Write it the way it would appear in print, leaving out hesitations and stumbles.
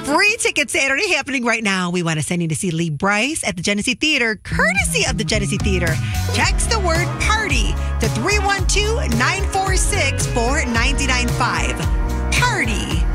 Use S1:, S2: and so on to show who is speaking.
S1: Free tickets Saturday happening right now. We want to send you to see Lee Brice at the Genesee Theater, courtesy of the Genesee Theater. Text the word party to 312-946-4995. Party.